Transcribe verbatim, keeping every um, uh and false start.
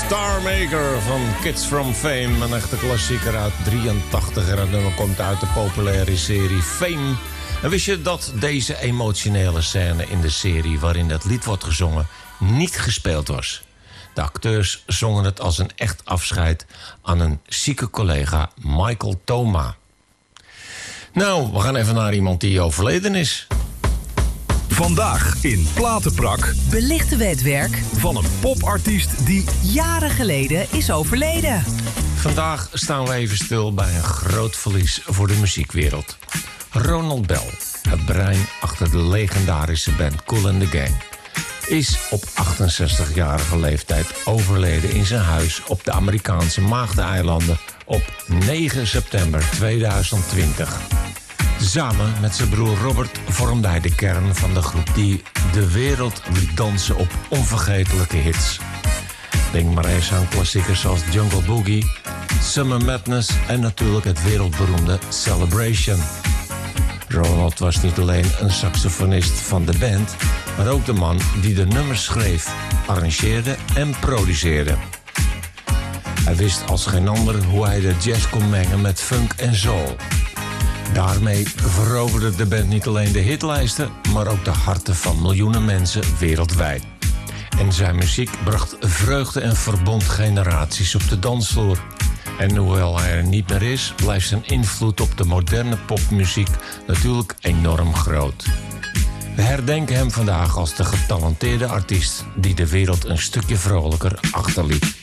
Starmaker van Kids from Fame. Een echte klassieker uit drieëntachtig. En het nummer komt uit de populaire serie Fame. En wist je dat deze emotionele scène in de serie waarin het lied wordt gezongen niet gespeeld was? De acteurs zongen het als een echt afscheid aan een zieke collega, Michael Thoma. Nou, we gaan even naar iemand die overleden is. Vandaag in Platenprak belichten we het werk van een popartiest die jaren geleden is overleden. Vandaag staan we even stil bij een groot verlies voor de muziekwereld. Ronald Bell, het brein achter de legendarische band Kool and the Gang, is op achtenzestigjarige leeftijd overleden in zijn huis op de Amerikaanse Maagdeneilanden op negen september tweeduizend twintig. Samen met zijn broer Robert vormde hij de kern van de groep die de wereld liet dansen op onvergetelijke hits. Denk maar eens aan klassiekers zoals Jungle Boogie, Summer Madness en natuurlijk het wereldberoemde Celebration. Ronald was niet alleen een saxofonist van de band, maar ook de man die de nummers schreef, arrangeerde en produceerde. Hij wist als geen ander hoe hij de jazz kon mengen met funk en soul. Daarmee veroverde de band niet alleen de hitlijsten, maar ook de harten van miljoenen mensen wereldwijd. En zijn muziek bracht vreugde en verbond generaties op de dansvloer. En hoewel hij er niet meer is, blijft zijn invloed op de moderne popmuziek natuurlijk enorm groot. We herdenken hem vandaag als de getalenteerde artiest die de wereld een stukje vrolijker achterliet.